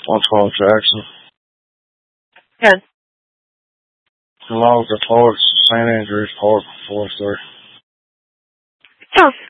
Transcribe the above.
112 Jackson. Good. Log reports, sustained injuries, report 4-3. So